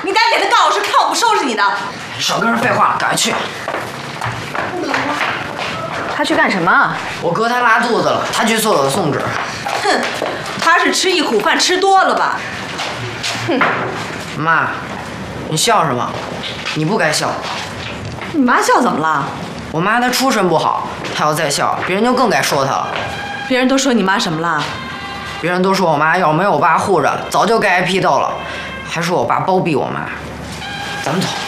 你赶紧给他告老师，看我不收拾你的！ 少跟人废话了，赶快去。 他去干什么？ 我哥他拉肚子了，他去厕所送纸。 哼，他是吃一苦饭吃多了吧？ 哼， 妈，你笑什么？你不该笑。 你妈笑怎么了？ 我妈她出身不好，她要再笑，别人就更该说她了。 别人都说你妈什么了？ 别人都说我妈要没有我爸护着，早就该挨批斗了，还说我爸包庇我妈。咱们走。